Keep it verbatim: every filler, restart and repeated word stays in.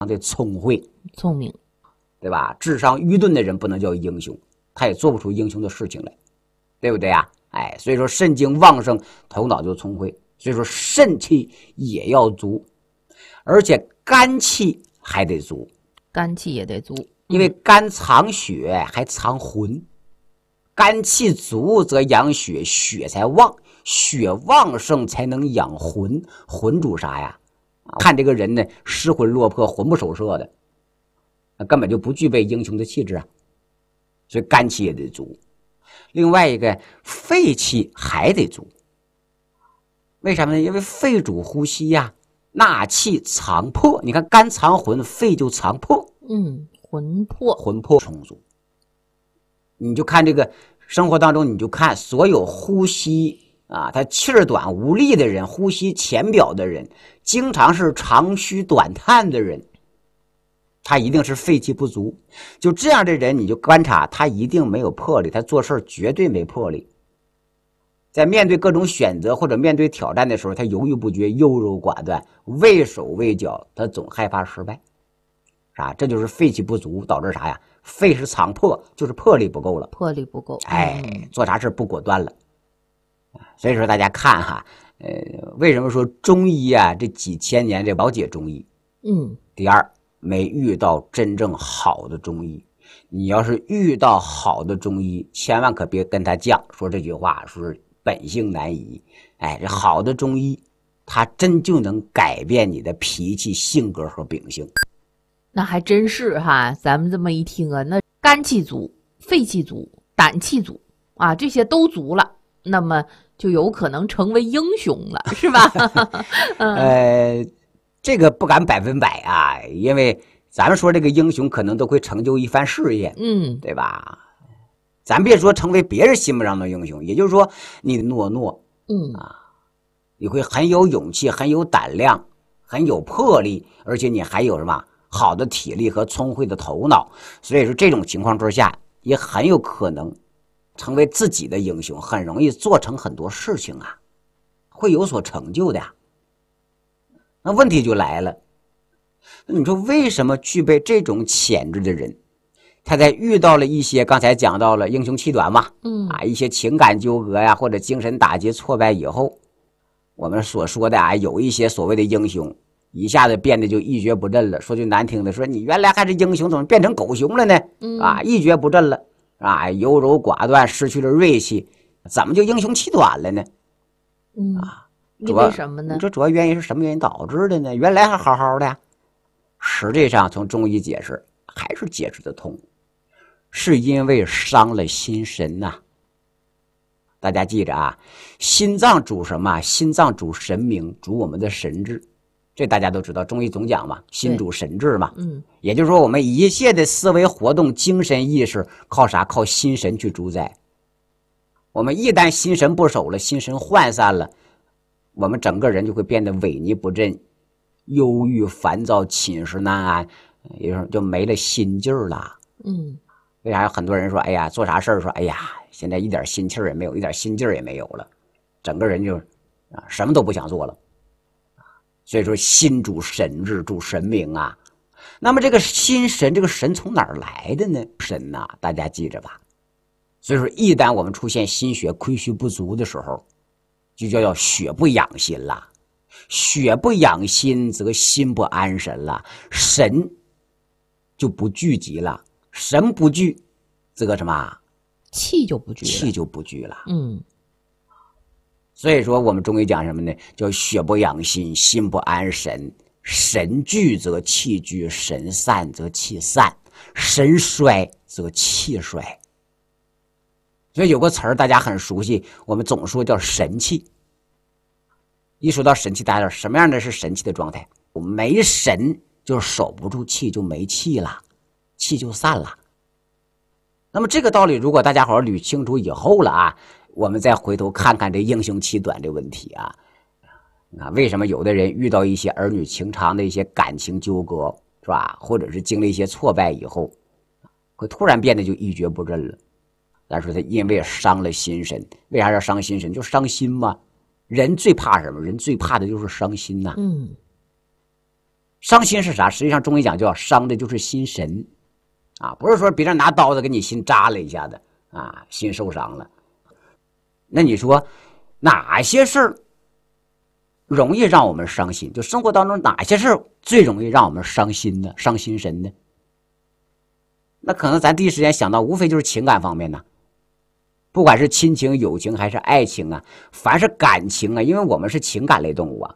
的聪慧、 聪明， 对吧？智商愚钝的人不能叫英雄，他也做不出英雄的事情来，对不对呀？哎，所以说肾精旺盛，头脑就聪慧。所以说肾气也要足，而且肝气还得足， 肝气也得足， 因为肝藏血还藏魂，肝气足则养血，血才旺，血旺盛才能养魂，魂主啥呀？看这个人呢，失魂落魄、魂不守舍的，根本就不具备英雄的气质啊。所以肝气也得足，另外一个肺气还得足。为什么呢？因为肺主呼吸呀、啊，纳气藏魄。你看肝藏魂，肺就藏魄。 嗯，魂魄， 魂魄充足。你就看这个生活当中，你就看所有呼吸啊，他气儿短无力的人，呼吸浅表的人，经常是长吁短叹的人，他一定是肺气不足。就这样的人，你就观察他一定没有魄力，他做事绝对没魄力。在面对各种选择或者面对挑战的时候，他犹豫不决、优柔寡断、畏手畏脚，他总害怕失败。啥？这就是肺气不足导致啥呀？肺是藏魄，就是魄力不够了， 魄力不够， 哎，做啥事不果断了。所以说大家看哈，呃，为什么说中医啊这几千年这老解中医？ 嗯， 第二，没遇到真正好的中医。你要是遇到好的中医，千万可别跟他犟，说这句话说本性难移。哎，这好的中医，他真就能改变你的脾气、性格和秉性。 那还真是哈，咱们这么一听啊，那肝气足、肺气足、胆气足啊，这些都足了，那么就有可能成为英雄了，是吧？嗯、 呃，这个不敢百分百啊，因为咱们说这个英雄可能都会成就一番事业， 嗯， 对吧？咱别说成为别人心目中的英雄，也就是说你懦弱， 嗯啊，你会很有勇气、很有胆量、很有魄力，而且你还有什么好的体力和聪慧的头脑。所以说这种情况之下，也很有可能成为自己的英雄，很容易做成很多事情啊，会有所成就的呀。那问题就来了，那你说为什么具备这种潜质的人，他在遇到了一些刚才讲到了英雄气短嘛， 嗯啊，一些情感纠葛呀，或者精神打击挫败以后，我们所说的啊，有一些所谓的英雄，一下子变得就一蹶不振了。说句难听的，说你原来还是英雄，怎么变成狗熊了呢？啊，一蹶不振了，啊，优柔寡断，失去了锐气，怎么就英雄气短了呢？ 嗯啊， 因为什么呢？ 这主要原因是什么原因导致的呢？原来还好好的呀，实际上从中医解释还是解释得通，是因为伤了心神呐、啊。大家记着啊，心脏主什么？心脏主神明，主我们的神志。这大家都知道，中医总讲嘛，心主神志嘛。 嗯， 也就是说，我们一切的思维活动、精神意识靠啥？靠心神去主宰。我们一旦心神不守了，心神涣散了，我们整个人就会变得萎靡不振、忧郁、烦躁、寝食难安，也就是就没了心劲儿了。 嗯， 为啥有很多人说，哎呀，做啥事儿说，哎呀，现在一点心气儿也没有，一点心劲儿也没有了，整个人就啊什么都不想做了。所以说，心主神志，主神明啊。那么这个心神，这个神从哪儿来的呢？神呐、啊，大家记着吧。所以说，一旦我们出现心血亏虚不足的时候，就叫叫血不养心了。血不养心，则心不安神了，神就不聚集了。神不聚，则什么？ 气就不聚了， 气就不聚了。 嗯。 所以说，我们中医讲什么呢？叫血不养心，心不安神。神聚则气聚，神散则气散，神衰则气衰。所以有个词儿大家很熟悉，我们总说叫神气。一说到神气，大家知道什么样的是神气的状态？没神就守不住气，就没气了，气就散了。那么这个道理，如果大家好好捋清楚以后了啊，我们再回头看看这英雄气短这问题啊，啊，为什么有的人遇到一些儿女情长的一些感情纠葛，是吧？或者是经历一些挫败以后，会突然变得就一蹶不振了？但是他因为伤了心神，为啥要伤心神？就伤心嘛。人最怕什么？人最怕的就是伤心呐、啊。 嗯， 伤心是啥？实际上中医讲叫伤的就是心神啊，不是说别人拿刀子给你心扎了一下子啊，心受伤了。那你说哪些事儿容易让我们伤心？就生活当中哪些事儿最容易让我们伤心呢？伤心神呢？那可能咱第一时间想到无非就是情感方面呢，不管是亲情、友情还是爱情啊，凡是感情啊，因为我们是情感类动物啊，